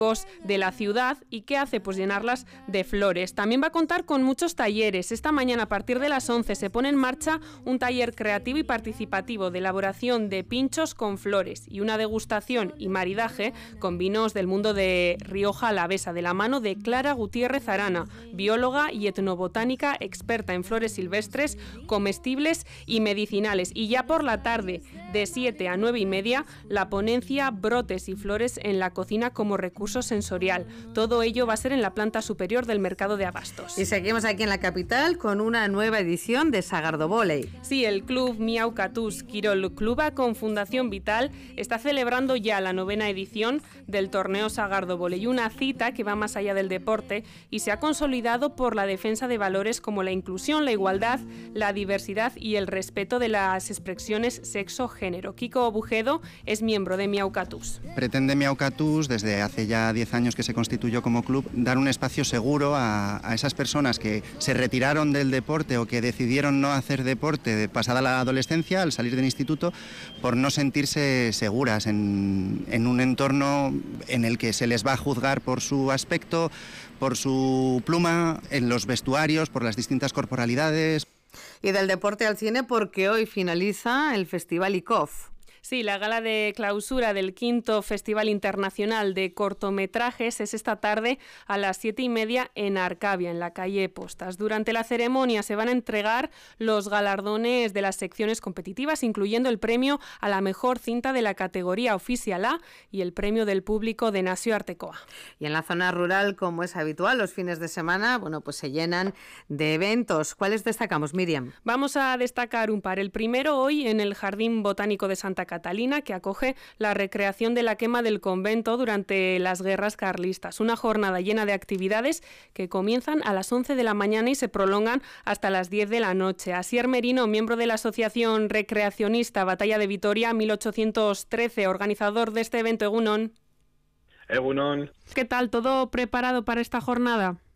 de la ciudad y ¿qué hace? Pues llenarlas de flores. También va a contar con muchos talleres. Esta mañana a partir de las 11 se pone en marcha un taller creativo y participativo de elaboración de pinchos con flores y una degustación y maridaje con vinos del mundo de Rioja Alavesa de la mano de Clara Gutiérrez Arana, bióloga y etnobotánica experta en flores silvestres, comestibles y medicinales. Y ya por la tarde, de 7 a 9 y media, la ponencia Brotes y flores en la cocina como recurso sensorial. Todo ello va a ser en la planta superior del Mercado de Abastos. Y seguimos aquí en la capital con una nueva edición de Sagardo Volei. Sí, el club Miau Catús Quirol Cluba con Fundación Vital está celebrando ya la 9ª edición del torneo Sagardo Volei, una cita que va más allá del deporte y se ha consolidado por la defensa de valores como la inclusión, la igualdad, la diversidad y el respeto de las expresiones sexo-género. Kiko Bujedo es miembro de Miau Catús. Pretende Miau Catús, desde hace ya 10 años que se constituyó como club, dar un espacio seguro a esas personas que se retiraron del deporte o que decidieron no hacer deporte pasada la adolescencia, al salir del instituto, por no sentirse seguras en un entorno en el que se les va a juzgar por su aspecto, por su pluma, en los vestuarios, por las distintas corporalidades. Y del deporte al cine, porque hoy finaliza el Festival ICOF. Sí, la gala de clausura del 5º Festival Internacional de Cortometrajes es esta tarde a las 7:30 en Arcavia, en la calle Postas. Durante la ceremonia se van a entregar los galardones de las secciones competitivas, incluyendo el premio a la mejor cinta de la categoría Oficial A y el premio del público de Nazio Artekoa. Y en la zona rural, como es habitual, los fines de semana, pues se llenan de eventos. ¿Cuáles destacamos, Miriam? Vamos a destacar un par. El primero hoy en el Jardín Botánico de Santa Catalina, que acoge la recreación de la quema del convento durante las guerras carlistas. Una jornada llena de actividades que comienzan a las 11 de la mañana y se prolongan hasta las 10 de la noche. Asier Merino, miembro de la Asociación Recreacionista Batalla de Vitoria 1813, organizador de este evento. Egunon. Egunon. ¿Qué tal? ¿Todo preparado para esta jornada?